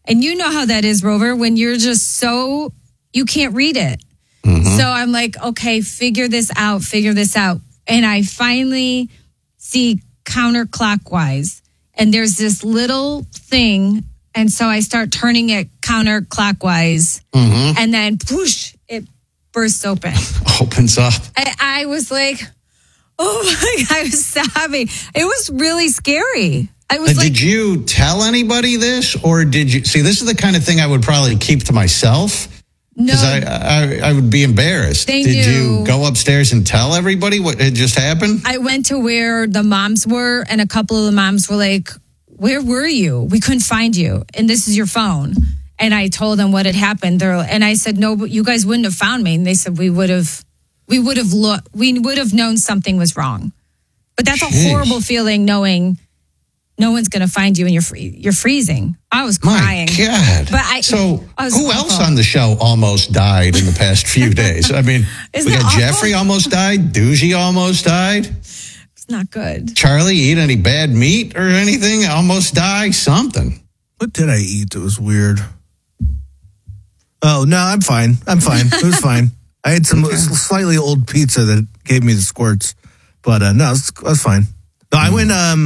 And you know how that is, Rover, when you're just so, you can't read it. So I'm like, okay, figure this out. And I finally see counterclockwise. And there's this little thing. And so I start turning it counterclockwise. And then, whoosh, it bursts open. Opens up. I was like, oh my God, I was sobbing. It was really scary. I was Did you tell anybody this? Or did you, see, this is the kind of thing I would probably keep to myself. No. Because I would be embarrassed. Did you go upstairs and tell everybody what had just happened? I went to where the moms were, and a couple of the moms were like, where were you? We couldn't find you. And this is your phone. And I told them what had happened. And I said, no, but you guys wouldn't have found me. And they said, we would have known something was wrong. But that's a horrible feeling, knowing no one's going to find you and you're freezing. I was crying. My God. But who else on the show almost died in the past few days? I mean, we got Jeffrey almost died. Doogie almost died. It's not good. Charlie, eat any bad meat or anything? Almost die? Something. What did I eat that was weird? Oh, no, I'm fine. It was fine. I had some slightly old pizza that gave me the squirts. But no, it was fine. No, I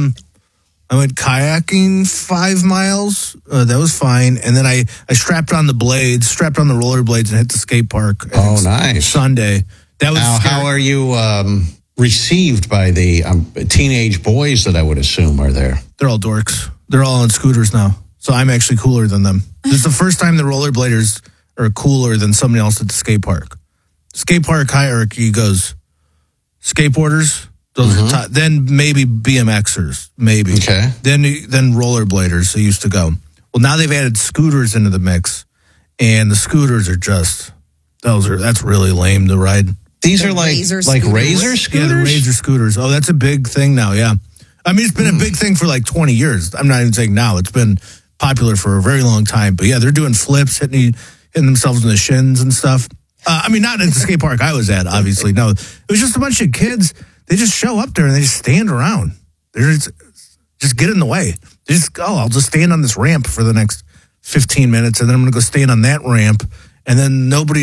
went kayaking 5 miles. That was fine. And then I strapped on the rollerblades and hit the skate park. Oh, nice. Sunday. That was now, scary. how are you received by the teenage boys that I would assume are there? They're all dorks. They're all on scooters now. So I'm actually cooler than them. This is the first time the rollerbladers are cooler than somebody else at the skate park. Skate park hierarchy goes skateboarders, those are top, then maybe BMXers, maybe. Okay. Then rollerbladers, they used to go. Well, now they've added scooters into the mix, and the scooters are just, that's really lame to ride. These are like razor scooters? Yeah, the razor scooters. Oh, that's a big thing now, yeah. I mean, it's been a big thing for like 20 years. I'm not even saying now. It's been popular for a very long time. But yeah, they're doing flips, hitting themselves in the shins and stuff. I mean, not at the skate park I was at, obviously. No, it was just a bunch of kids. They just show up there and they just stand around. They're just get in the way. They just, I'll just stand on this ramp for the next 15 minutes, and then I'm going to go stand on that ramp, and then nobody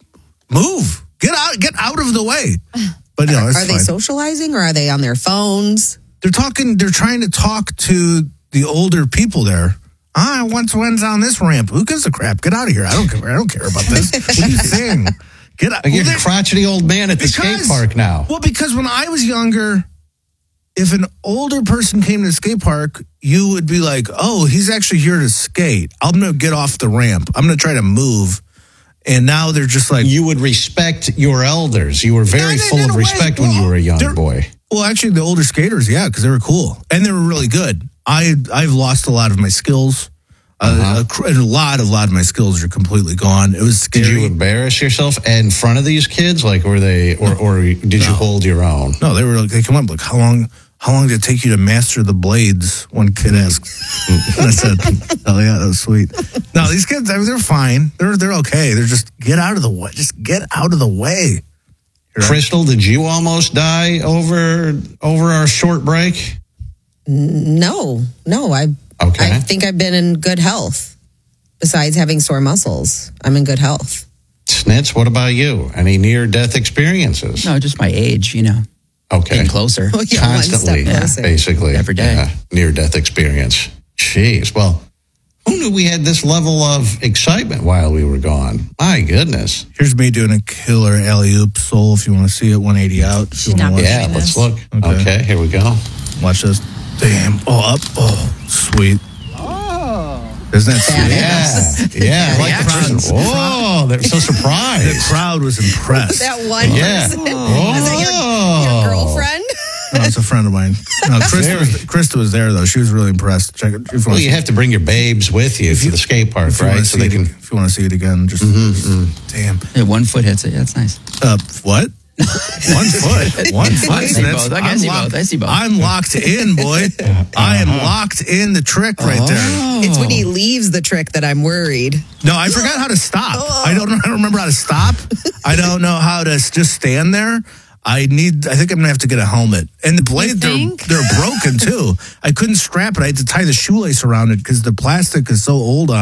move. Get out of the way. But you know, are they socializing, or are they on their phones? They're trying to talk to the older people there. I once went on this ramp. Who gives a crap? Get out of here. I don't care about this. What are you saying? Get out. You're a crotchety old man at the skate park now. Well, because when I was younger, if an older person came to the skate park, you would be like, oh, he's actually here to skate. I'm going to get off the ramp. I'm going to try to move. And now they're just like... You would respect your elders. You were very full of respect when you were a young boy. Well, actually, the older skaters, yeah, because they were cool. And they were really good. I've lost a lot of my skills. A lot of my skills are completely gone. It was scary. Did you embarrass yourself in front of these kids? Like, were they, or did you hold your own? No, they come up like, how long did it take you to master the blades? One kid asked. And I said, oh yeah, that was sweet. No, these kids, they're fine. They're okay. They're just get out of the way. Just get out of the way. Crystal, did you almost die over our short break? No. I think I've been in good health. Besides having sore muscles, I'm in good health. Snitz, what about you? Any near-death experiences? No, just my age, you know. Okay. Getting closer. Well, yeah, constantly, basically. Every day. Yeah, near-death experience. Jeez. Well, who knew we had this level of excitement while we were gone? My goodness. Here's me doing a killer alley-oop soul, if you want to see it, 180 out. Yeah, let's look. Okay, here we go. Watch this. Damn. Oh, up. Oh, sweet. Oh. Isn't that sweet? Yeah. Like the crowd. Whoa, they're so surprised. The crowd was impressed. That one person. Was that your girlfriend? No, it's a friend of mine. No, Krista was there, though. She was really impressed. Check it. Well, you have to bring your babes with you to the skate park, right? So they can. If you want to see it again, just damn. Yeah, 1 foot hits it. Yeah, that's nice. What? 1 foot. 1 foot. I see both. I'm locked in, boy. I am locked in the trick right there. It's when he leaves the trick that I'm worried. No, I forgot how to stop. I don't remember how to stop. I don't know how to just stand there. I think I'm going to have to get a helmet. And the blade, they're broken, too. I couldn't strap it. I had to tie the shoelace around it because the plastic is so old on